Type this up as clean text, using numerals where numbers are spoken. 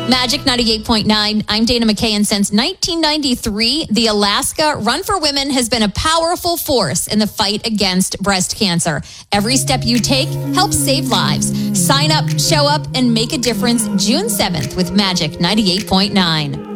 Magic 98.9. I'm Dana McKay, and since 1993, the Alaska Run for Women has been a powerful force in the fight against breast cancer. Every step you take helps save lives. Sign up, show up, and make a difference June 7th with Magic 98.9.